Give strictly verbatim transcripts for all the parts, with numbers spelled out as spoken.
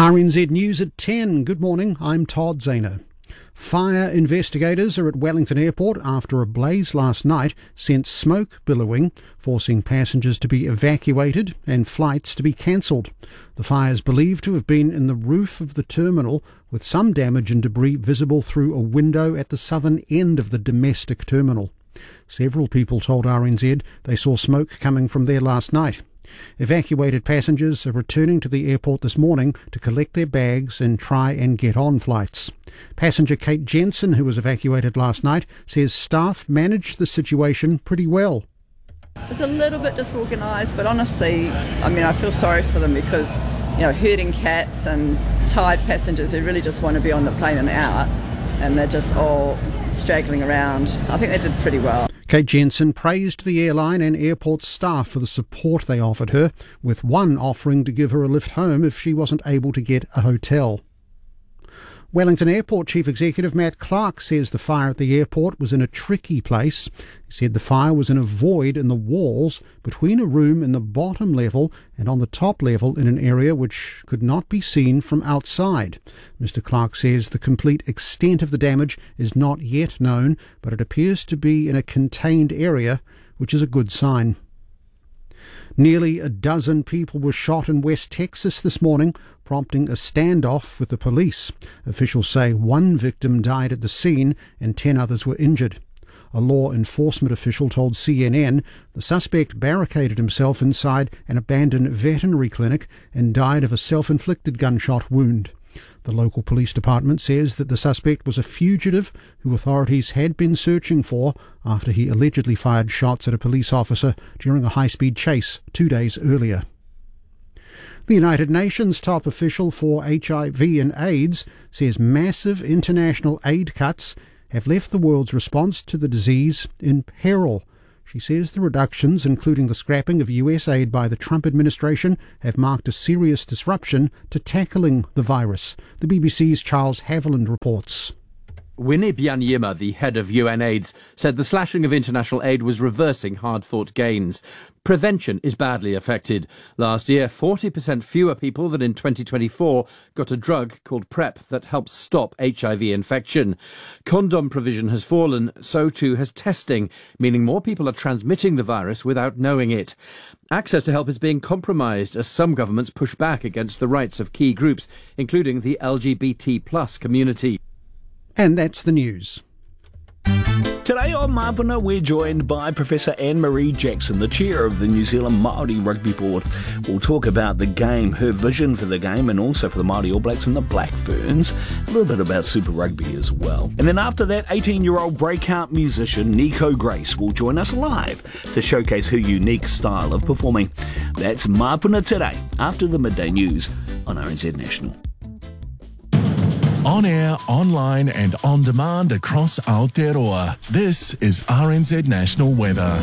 R N Z News at ten. Good morning, I'm Todd Zahner. Fire investigators are at Wellington Airport after a blaze last night sent smoke billowing, forcing passengers to be evacuated and flights to be cancelled. The fire is believed to have been in the roof of the terminal, with some damage and debris visible through a window at the southern end of the domestic terminal. Several people told R N Z they saw smoke coming from there last night. Evacuated passengers are returning to the airport this morning to collect their bags and try and get on flights. Passenger Kate Jensen, who was evacuated last night, says staff managed the situation pretty well. It's a little bit disorganised, but honestly, I mean, I feel sorry for them because, you know, herding cats and tired passengers who really just want to be on the plane an hour, and they're just all straggling around. I think they did pretty well. Kate Jensen praised the airline and airport staff for the support they offered her, with one offering to give her a lift home if she wasn't able to get a hotel. Wellington Airport Chief Executive Matt Clark says the fire at the airport was in a tricky place. He said the fire was in a void in the walls between a room in the bottom level and on the top level in an area which could not be seen from outside. Mister Clark says the complete extent of the damage is not yet known, but it appears to be in a contained area, which is a good sign. Nearly a dozen people were shot in West Texas this morning, prompting a standoff with the police. Officials say one victim died at the scene and ten others were injured. A law enforcement official told C N N the suspect barricaded himself inside an abandoned veterinary clinic and died of a self-inflicted gunshot wound. The local police department says that the suspect was a fugitive who authorities had been searching for after he allegedly fired shots at a police officer during a high-speed chase two days earlier. The United Nations top official for H I V and AIDS says massive international aid cuts have left the world's response to the disease in peril. She says the reductions, including the scrapping of U S aid by the Trump administration, have marked a serious disruption to tackling the virus. The B B C's Charles Haviland reports. Winnie Byanyima, the head of U N AIDS, said the slashing of international aid was reversing hard-fought gains. Prevention is badly affected. Last year, forty percent fewer people than in twenty twenty-four got a drug called PrEP that helps stop H I V infection. Condom provision has fallen, so too has testing, meaning more people are transmitting the virus without knowing it. Access to help is being compromised as some governments push back against the rights of key groups, including the L G B T plus community. And that's the news. Today on Mapuna, we're joined by Professor Anne-Marie Jackson, the chair of the New Zealand Māori Rugby Board. We'll talk about the game, her vision for the game, and also for the Māori All Blacks and the Black Ferns. A little bit about Super Rugby as well. And then after that, eighteen-year-old breakout musician Nico Grace will join us live to showcase her unique style of performing. That's Mapuna today, after the midday news on R N Z National. On air, online and on demand across Aotearoa. This is R N Z National Weather.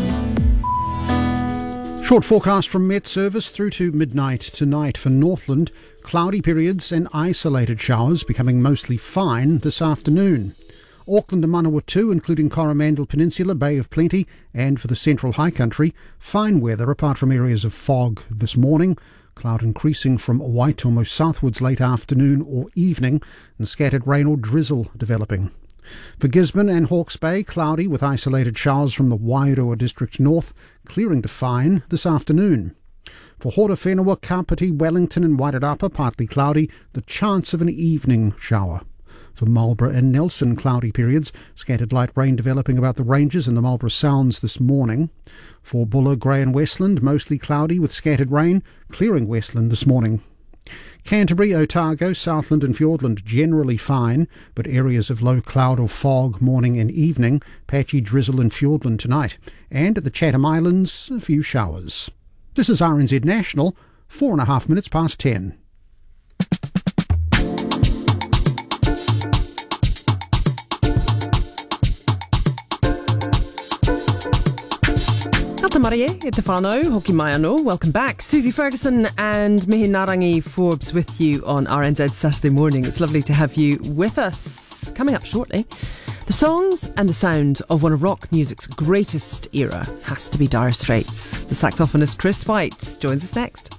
Short forecast from Met Service through to midnight tonight for Northland. Cloudy periods and isolated showers becoming mostly fine this afternoon. Auckland and Manawatu, including Coromandel Peninsula, Bay of Plenty, and for the central high country, fine weather apart from areas of fog this morning. Cloud increasing from Waitomo southwards late afternoon or evening, and scattered rain or drizzle developing. For Gisborne and Hawke's Bay, cloudy with isolated showers from the Wairoa district north, clearing to fine this afternoon. For Horowhenua, Kapiti, Wellington and Wairarapa, partly cloudy, the chance of an evening shower. For Marlborough and Nelson, cloudy periods, scattered light rain developing about the ranges and the Marlborough Sounds this morning. For Buller, Grey and Westland, mostly cloudy with scattered rain, clearing Westland this morning. Canterbury, Otago, Southland and Fiordland generally fine, but areas of low cloud or fog morning and evening, patchy drizzle in Fiordland tonight. And at the Chatham Islands, a few showers. This is R N Z National, four and a half minutes past ten. Tamarie, e te whanau, hoki mai anō. Welcome back. Susie Ferguson and Mihi Narangi Forbes with you on R N Z Saturday morning. It's lovely to have you with us. Coming up shortly, the songs and the sound of one of rock music's greatest era has to be Dire Straits. The saxophonist Chris White joins us next.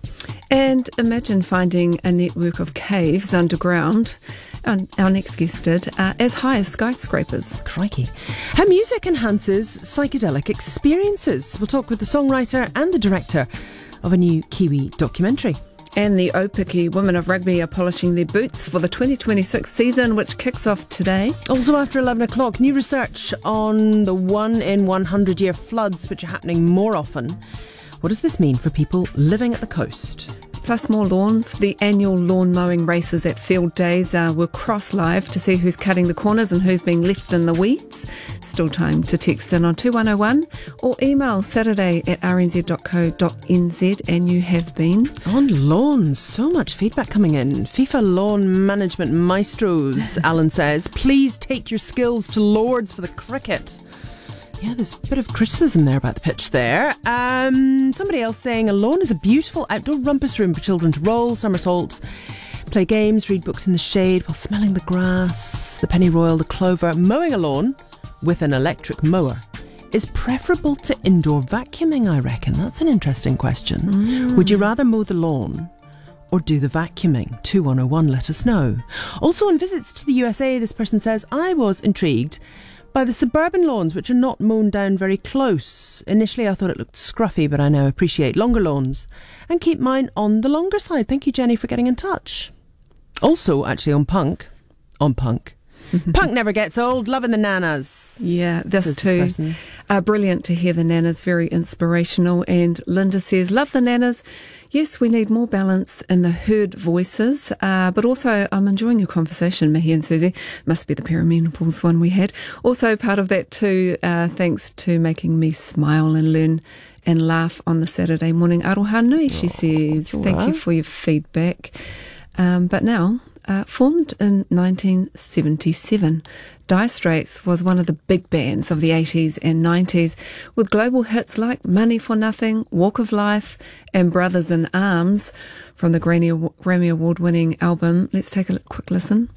And imagine finding a network of caves underground, our, our next guest did, uh, as high as skyscrapers. Crikey. How music enhances psychedelic experiences. We'll talk with the songwriter and the director of a new Kiwi documentary. And the Aupiki women of rugby are polishing their boots for the twenty twenty-six season, which kicks off today. Also after eleven o'clock, new research on the one in one hundred year floods, which are happening more often. What does this mean for people living at the coast? Plus more lawns. The annual lawn mowing races at Field Days uh, will cross live to see who's cutting the corners and who's being left in the weeds. Still time to text in on two one oh one or email saturday at r n z dot co dot n z, and you have been. On lawns, so much feedback coming in. FIFA lawn management maestros, Alan says, please take your skills to Lords for the cricket. Yeah, there's a bit of criticism there about the pitch there. Um, somebody else saying a lawn is a beautiful outdoor rumpus room for children to roll, somersaults, play games, read books in the shade while smelling the grass, the pennyroyal, the clover. Mowing a lawn with an electric mower is preferable to indoor vacuuming, I reckon. That's an interesting question. Mm. Would you rather mow the lawn or do the vacuuming? two one oh one, let us know. Also on visits to the U S A, this person says, I was intrigued by the suburban lawns, which are not mown down very close. Initially I thought it looked scruffy, but I now appreciate longer lawns and keep mine on the longer side. Thank you, Jenny, for getting in touch. Also, actually, on punk, on punk, punk never gets old, loving the nanas. Yeah, this too. Uh, brilliant to hear the nanas, very inspirational. And Linda says, love the nanas. Yes, we need more balance in the heard voices, uh, but also I'm enjoying your conversation, Mihi and Susie. Must be the perimenopause one we had. Also part of that too, uh, thanks to making me smile and learn and laugh on the Saturday morning. Aroha nui, she says. Thank right. you for your feedback. Um, but now, uh, formed in nineteen seventy-seven, Dire Straits was one of the big bands of the eighties and nineties, with global hits like Money for Nothing, Walk of Life, and Brothers in Arms from the Grammy, Grammy Award-winning album. Let's take a quick listen.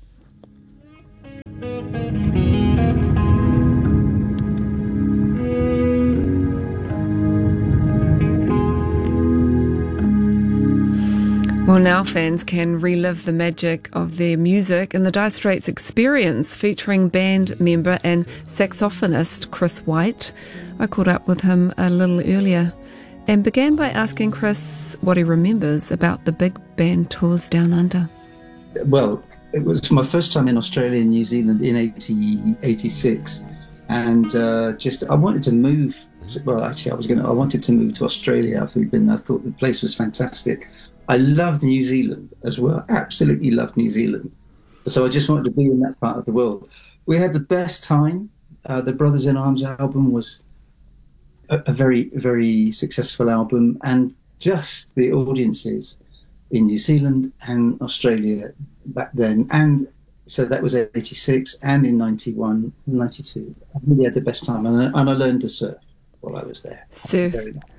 Well, now fans can relive the magic of their music in the Dire Straits Experience, featuring band member and saxophonist Chris White. I caught up with him a little earlier and began by asking Chris what he remembers about the big band tours down under. Well, it was my first time in Australia and New Zealand in eighty, eighty-six, and uh, just I wanted to move. Well, actually, I was going. I wanted to move to Australia after we'd been there. I thought the place was fantastic. I loved New Zealand as well. Absolutely loved New Zealand. So I just wanted to be in that part of the world. We had the best time. Uh, the Brothers in Arms album was a, a very, very successful album, and just the audiences in New Zealand and Australia back then. And so that was eighty-six, and in ninety-one, ninety-two. I really had the best time, and I, and I learned to surf while I was there. Surf.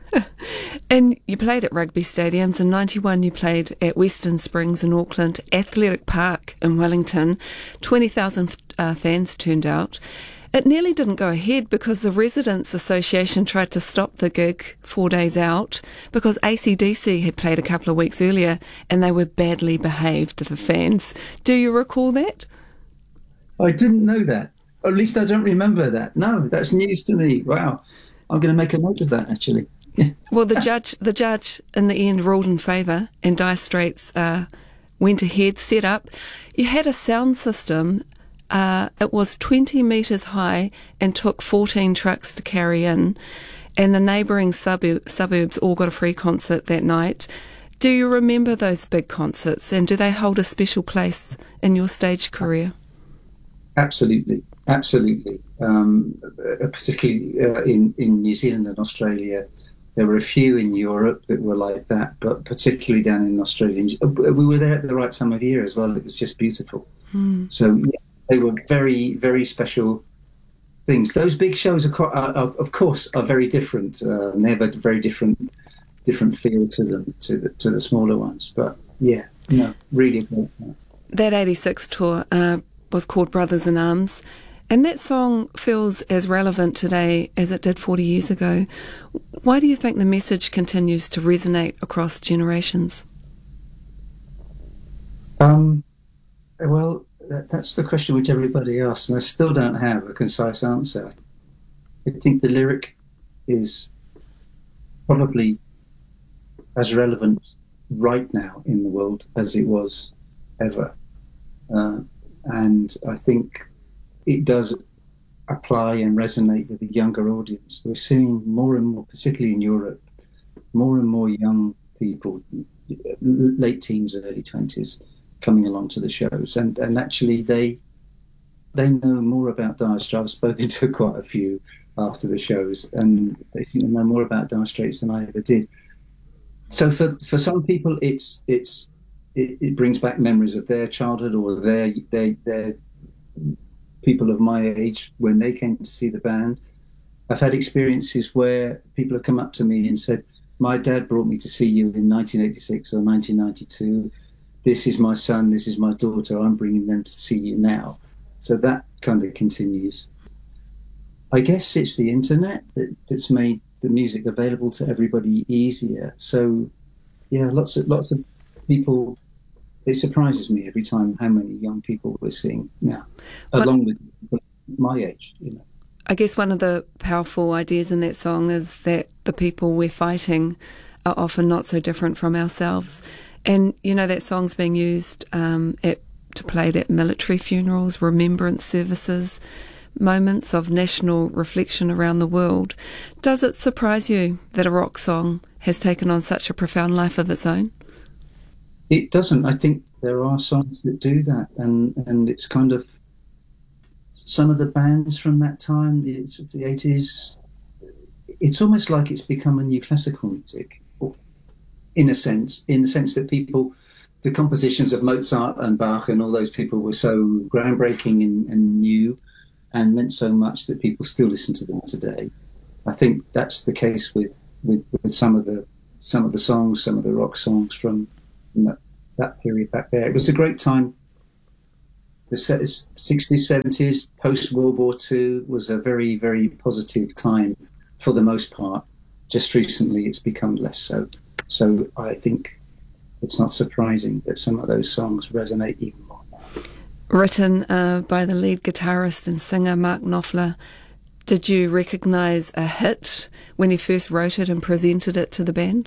And you played at rugby stadiums. In ninety-one you played at Western Springs in Auckland, Athletic Park in Wellington. twenty thousand uh, fans turned out. It nearly didn't go ahead because the Residents Association tried to stop the gig four days out because A C D C had played a couple of weeks earlier and they were badly behaved to the fans. Do you recall that? I didn't know that. Or at least I don't remember that. No, that's news to me. Wow. I'm going to make a note of that, actually. Well, the judge, the judge in the end ruled in favour, and Dire Straits uh, went ahead, set up. You had a sound system. Uh, it was twenty metres high and took fourteen trucks to carry in, and the neighbouring suburb, suburbs all got a free concert that night. Do you remember those big concerts, and do they hold a special place in your stage career? Absolutely, absolutely. Um, particularly uh, in, in New Zealand and Australia. There were a few in Europe that were like that, but particularly down in Australia. We were there at the right time of year as well. It was just beautiful. Mm. So yeah, they were very, very special things. Those big shows, are, are, are, of course, are very different. Uh, and they have a very different, different feel to them to the to the smaller ones. But yeah, no, really great. That eighty-six tour uh, was called Brothers in Arms. And that song feels as relevant today as it did forty years ago. Why do you think the message continues to resonate across generations? Um, well, that, that's the question which everybody asks, and I still don't have a concise answer. I think the lyric is probably as relevant right now in the world as it was ever. Uh, and I think it does apply and resonate with the younger audience. We're seeing more and more, particularly in Europe, more and more young people, late teens, early twenties, coming along to the shows. And, and actually they they know more about Dire Straits. I've spoken to quite a few after the shows, and they think they know more about Dire Straits than I ever did. So for, for some people, it's it's it, it brings back memories of their childhood or their their their people of my age when they came to see the band. I've had experiences where people have come up to me and said, "My dad brought me to see you in nineteen eighty-six or nineteen ninety-two. This is my son, this is my daughter. I'm bringing them to see you now." So that kind of continues. I guess it's the internet that, that's made the music available to everybody easier. So, yeah, lots of lots of people. It surprises me every time how many young people we're seeing now, what, along with my age. You know, I guess one of the powerful ideas in that song is that the people we're fighting are often not so different from ourselves. And you know that song's being used um, at to played at military funerals, remembrance services, moments of national reflection around the world. Does it surprise you that a rock song has taken on such a profound life of its own? It doesn't. I think there are songs that do that, and, and it's kind of some of the bands from that time, the, the eighties, it's almost like it's become a new classical music, in a sense, in the sense that people, the compositions of Mozart and Bach and all those people were so groundbreaking and, and new and meant so much that people still listen to them today. I think that's the case with, with, with some of the some of the songs, some of the rock songs from that, that period back there. It was a great time. The sixties, seventies, post-World War Two was a very, very positive time for the most part. Just recently it's become less so. So I think it's not surprising that some of those songs resonate even more now. Written uh, by the lead guitarist and singer Mark Knopfler, did you recognise a hit when he first wrote it and presented it to the band?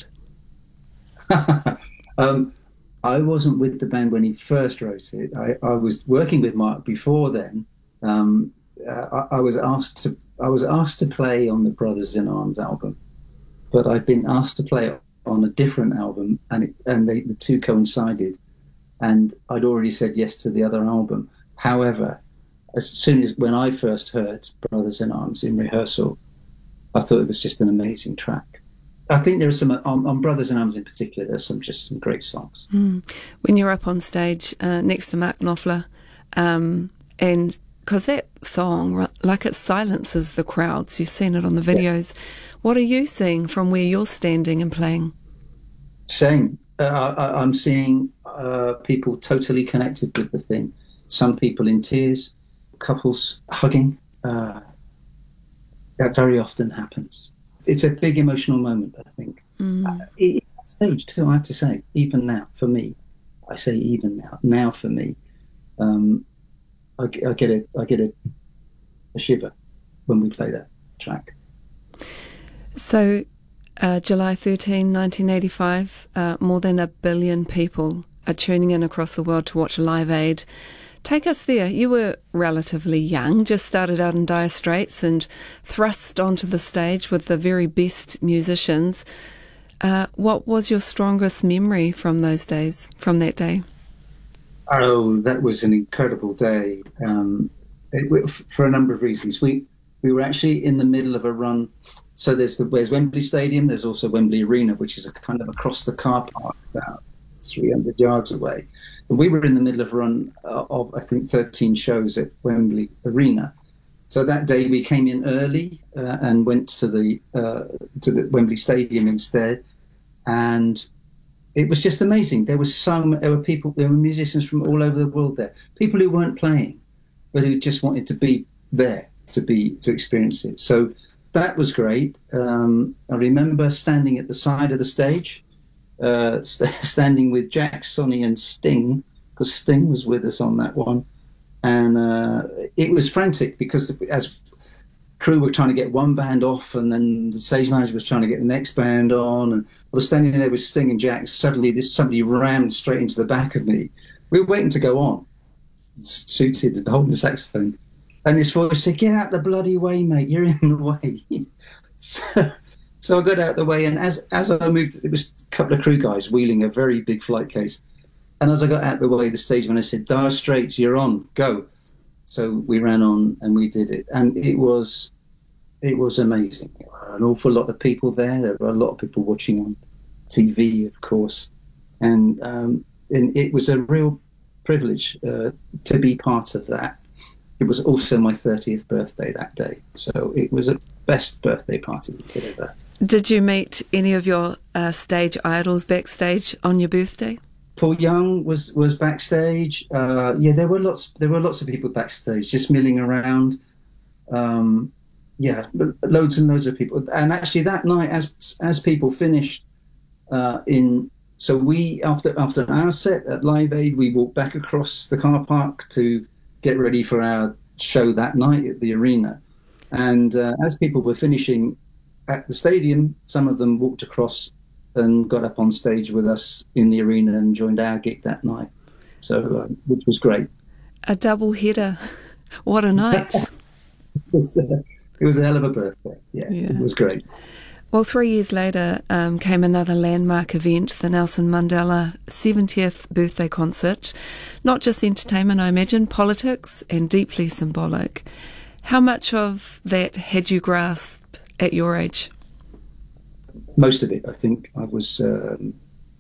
um, I wasn't with the band when he first wrote it. I, I was working with Mark before then. Um, uh, I, I was asked to I was asked to play on the Brothers in Arms album, but I'd been asked to play on a different album, and it, and they, the two coincided, and I'd already said yes to the other album. However, as soon as when I first heard Brothers in Arms in rehearsal, I thought it was just an amazing track. I think there are some on, on Brothers in Arms in particular. There's some just some great songs. Mm. When you're up on stage uh, next to Mark Knopfler, um, and because that song, like it silences the crowds. You've seen it on the videos. Yeah. What are you seeing from where you're standing and playing? Same. Uh, I, I'm seeing uh, people totally connected with the thing. Some people in tears, couples hugging. Uh, that very often happens. It's a big emotional moment, I think. Mm. Uh, it's that stage too, I have to say, even now, for me. I say even now. Now for me. Um, I, I get a I get a, a shiver when we play that track. So, uh, July thirteenth, nineteen eighty-five, uh, more than a billion people are tuning in across the world to watch Live Aid. Take us there. You were relatively young, just started out in Dire Straits and thrust onto the stage with the very best musicians. Uh, what was your strongest memory from those days, from that day? Oh, that was an incredible day, um, it, for a number of reasons. We we were actually in the middle of a run. So there's the there's Wembley Stadium. There's also Wembley Arena, which is a kind of across the car park, about three hundred yards away. And we were in the middle of a run of, I think, thirteen shows at Wembley Arena. So that day we came in early uh, and went to the uh, to the Wembley Stadium instead, and it was just amazing. There was some there were people, there were musicians from all over the world there. People who weren't playing, but who just wanted to be there to be to experience it. So that was great. Um, I remember standing at the side of the stage, uh, st- standing with Jack, Sonny, and Sting because Sting was with us on that one. And uh, it was frantic because as crew were trying to get one band off, and then the stage manager was trying to get the next band on, and I was standing there with Sting and Jack. Suddenly this somebody rammed straight into the back of me. We were waiting to go on, suited and holding the saxophone, and this voice said, "Get out the bloody way, mate, you're in the way." so, so I got out the way, and as as I moved, it was a couple of crew guys wheeling a very big flight case, and as I got out the way, the stage manager said, "Dire Straits, you're on, go." So we ran on and we did it, and it was it was amazing. There were an awful lot of people there. There were a lot of people watching on T V, of course, and um, and it was a real privilege uh, to be part of that. It was also my thirtieth birthday that day, so it was a best birthday party we could ever. Did you meet any of your uh, stage idols backstage on your birthday? Paul Young was, was backstage. Uh, yeah, there were lots. There were lots of people backstage, just milling around. Um, yeah, loads and loads of people. And actually, that night, as as people finished, uh, in so we after after our set at Live Aid, we walked back across the car park to get ready for our show that night at the arena. And uh, as people were finishing at the stadium, some of them walked across and got up on stage with us in the arena and joined our gig that night, so uh, which was great. A double header. What a night. it, was, uh, it was a hell of a birthday. Yeah, yeah. It was great. Well, three years later um, came another landmark event, the Nelson Mandela seventieth birthday concert. Not just entertainment, I imagine, politics and deeply symbolic. How much of that had you grasped at your age? Most of it, I think. I was um,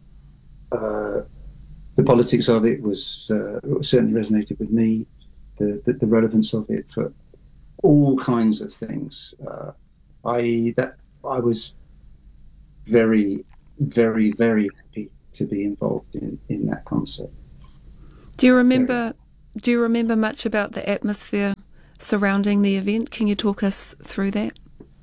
uh, the politics of it was uh, certainly resonated with me. The, the the relevance of it for all kinds of things. Uh, I that I was very, very, very happy to be involved in, in that concert. Do you remember? Very. Do you remember much about the atmosphere surrounding the event? Can you talk us through that?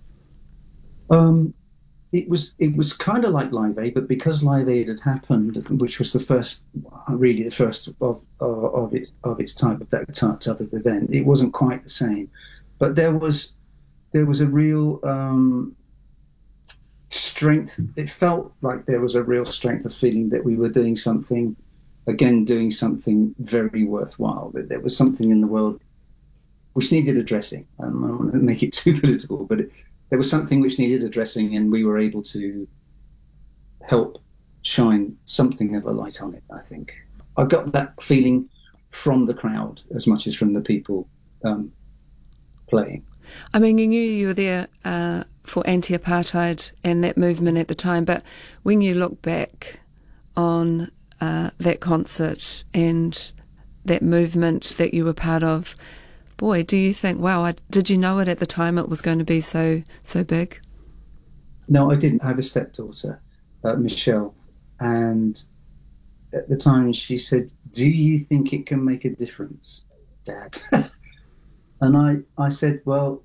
Um. It was it was kind of like Live Aid, but because Live Aid had happened, which was the first, really the first of of, of its of its type of that type of event, it wasn't quite the same. But there was there was a real um, strength. It felt like there was a real strength of feeling that we were doing something, again doing something very worthwhile. That there was something in the world which needed addressing. I don't want to make it too political, but. It, There was something which needed addressing, and we were able to help shine something of a light on it, I think. I got that feeling from the crowd as much as from the people um, playing. I mean, you knew you were there uh, for anti-apartheid and that movement at the time, but when you look back on uh, that concert and that movement that you were part of, boy, do you think, wow, I, did you know it at the time it was going to be so so big? No, I didn't. I have a stepdaughter, uh, Michelle, and at the time she said, "Do you think it can make a difference, Dad?" And I, I said, well,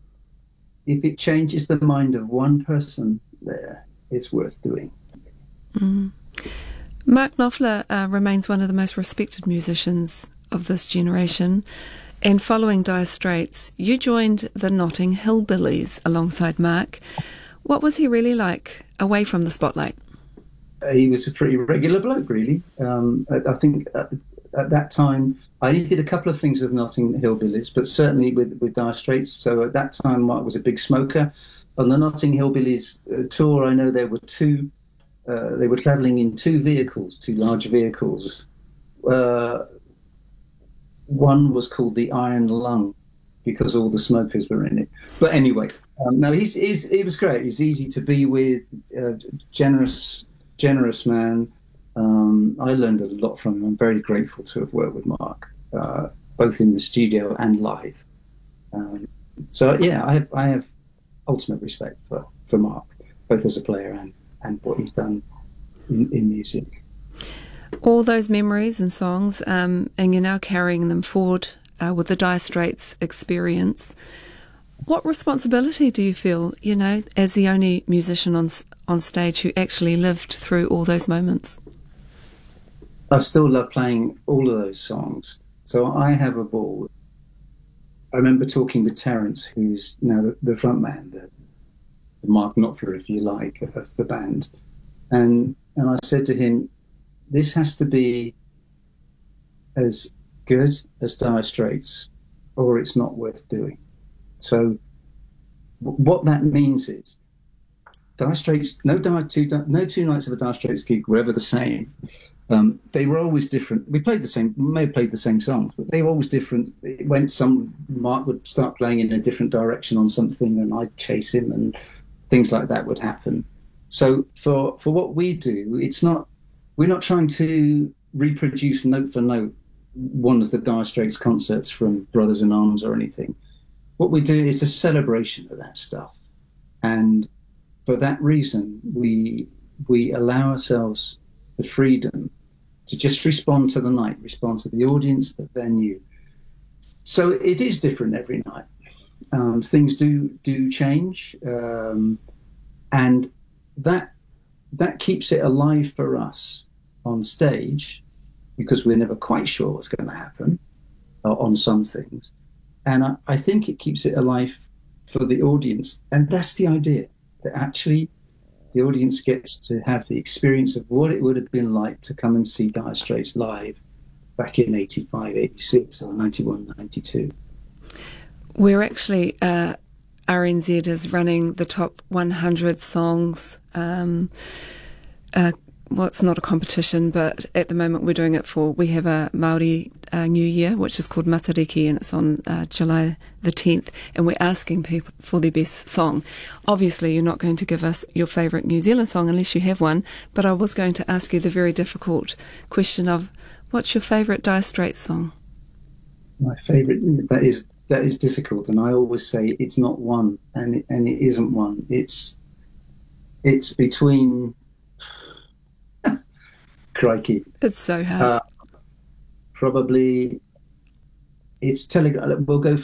if it changes the mind of one person there, it's worth doing. Mm. Mark Knopfler uh, remains one of the most respected musicians of this generation. And following Dire Straits, you joined the Notting Hillbillies alongside Mark. What was he really like away from the spotlight? Uh, he was a pretty regular bloke, really. Um, I, I think at, at that time, I only did a couple of things with Notting Hillbillies, but certainly with, with Dire Straits. So at that time, Mark was a big smoker. On the Notting Hillbillies uh, tour, I know there were two, uh, they were travelling in two vehicles, two large vehicles. Uh, One was called the Iron Lung because all the smokers were in it. But anyway, um, no, he's, he's he was great. He's easy to be with, uh, generous, generous man. Um, I learned a lot from him. I'm very grateful to have worked with Mark, uh, both in the studio and live. Um, so yeah, I have I have ultimate respect for, for Mark, both as a player and, and what he's done in, in music. All those memories and songs, um, and you're now carrying them forward uh, with the Dire Straits experience. What responsibility do you feel, you know, as the only musician on on stage who actually lived through all those moments? I still love playing all of those songs. So I have a ball. I remember talking with Terence, who's now the, the front man, the, the Mark Knopfler, if you like, of the band. And and I said to him, this has to be as good as Dire Straits, or it's not worth doing. So w- what that means is Dire Straits, no, Dire, two, no two nights of a Dire Straits gig were ever the same. Um, they were always different. We played the same, may have played the same songs, but they were always different. It went some, Mark would start playing in a different direction on something and I'd chase him and things like that would happen. So for, for what we do, it's not, we're not trying to reproduce note for note one of the Dire Straits concerts from Brothers in Arms or anything. What we do is a celebration of that stuff. And for that reason, we we allow ourselves the freedom to just respond to the night, respond to the audience, the venue. So it is different every night. Um, things do do change, um, and that that keeps it alive for us on stage, because we're never quite sure what's going to happen uh, on some things. And I, I think it keeps it alive for the audience. And that's the idea, that actually the audience gets to have the experience of what it would have been like to come and see Dire Straits live back in eighty-five, eighty-six or ninety-one, ninety-two. We're actually, uh, R N Z is running the top one hundred songs. Um, uh, well, it's not a competition, but at the moment we're doing it for, we have a Māori uh, New Year, which is called Matariki, and it's on uh, July the tenth, and we're asking people for their best song. Obviously, you're not going to give us your favourite New Zealand song unless you have one, but I was going to ask you the very difficult question of, what's your favourite Dire Straits song? My favourite, that is that is difficult, and I always say it's not one, and it, and it isn't one. It's it's between. Crikey! It's so hard. Uh, probably, it's Telegraph. We'll go for